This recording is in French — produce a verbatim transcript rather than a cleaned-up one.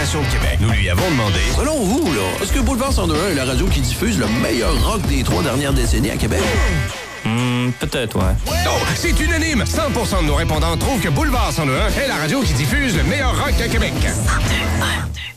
station de Québec. Nous lui avons demandé... Selon vous, là, est-ce que Boulevard cent deux point un est la radio qui diffuse le meilleur rock des trois dernières décennies à Québec? Hmm, peut-être, ouais. Oh, c'est unanime! cent pour cent de nos répondants trouvent que Boulevard cent deux point un est la radio qui diffuse le meilleur rock à Québec. cent deux point un